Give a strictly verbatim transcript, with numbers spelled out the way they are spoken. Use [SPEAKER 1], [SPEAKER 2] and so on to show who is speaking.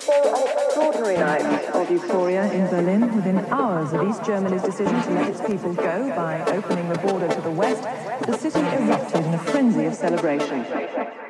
[SPEAKER 1] an extraordinary night of euphoria in Berlin. Within hours of East Germany's decision to let its people go by opening the border to the west, the city erupted in a frenzy of celebration.